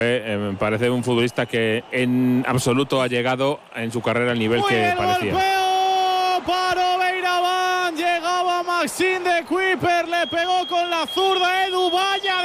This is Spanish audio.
Me parece un futbolista que en absoluto ha llegado en su carrera al nivel que parecía. Golpeo para Beiraván, llegaba Maxime de Kuiper, le pegó con la zurda Edu Balla.